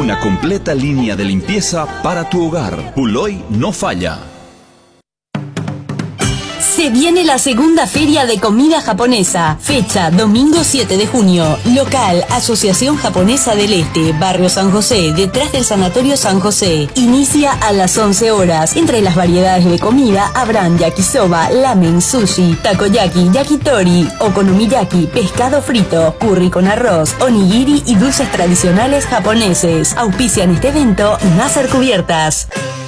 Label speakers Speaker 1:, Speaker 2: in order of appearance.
Speaker 1: una completa línea de limpieza para tu hogar. Puloy no falla.
Speaker 2: Se viene la segunda feria de comida japonesa. Fecha, domingo 7 de junio. Local, Asociación Japonesa del Este, Barrio San José, detrás del Sanatorio San José. Inicia a las 11 horas. Entre las variedades de comida habrán yakisoba, ramen, sushi, takoyaki, yakitori, okonomiyaki, pescado frito, curry con arroz, onigiri y dulces tradicionales japoneses. Auspician este evento Nasser Cubiertas.